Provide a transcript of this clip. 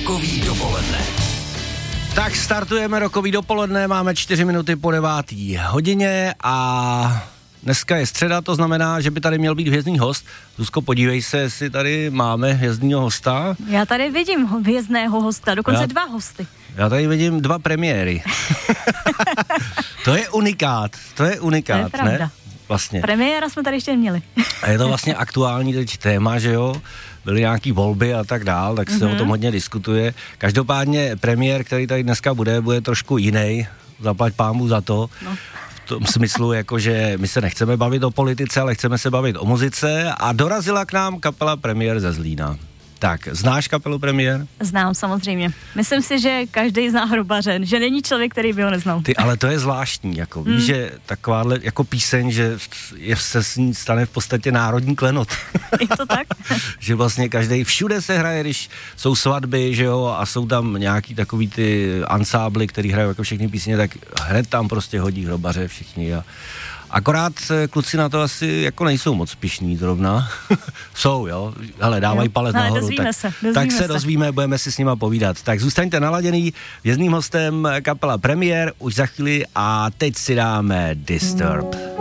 Rockový dopoledne. Tak startujeme Rockový dopoledne, máme 4 minuty po 9:00 a dneska je středa, to znamená, že by tady měl být hvězdný host. Zuzko, podívej se, jestli tady máme hvězdného hosta. Já tady vidím hvězdného hosta, dokonce 2 hosty. Já tady vidím 2 premiéry. To je unikát, To je pravda. ne? Vlastně. Premiéra jsme tady ještě měli. A je to vlastně aktuální teď téma, že jo? Byly nějaký volby a tak dál, tak se o tom hodně diskutuje. Každopádně premiér, který tady dneska bude trošku jiný. Zaplať pánbůh za to. No. V tom smyslu, jakože my se nechceme bavit o politice, ale chceme se bavit o muzice a dorazila k nám kapela Premiér ze Zlína. Tak, znáš kapelu Premiér? Znám, samozřejmě. Myslím si, že každý zná Hrobaře, že není člověk, který by ho neznal. Ty, ale to je zvláštní, jako víš, že takováhle jako píseň, že se s ní stane v podstatě národní klenot. Je to tak? Že vlastně každý, všude se hraje, když jsou svatby, že jo, a jsou tam nějaký takový ty ansábly, který hrajou jako všechny písně, tak hned tam prostě hodí Hrobaře všichni a akorát kluci na to asi jako nejsou moc pyšní zrovna. Jsou, jo. Hele, dávají palec nahoru. Dozvíme Tak se dozvíme, budeme si s nima povídat. Tak zůstaňte naladěný. Hvězdným hostem kapela Premiér už za chvíli a teď si dáme Disturb.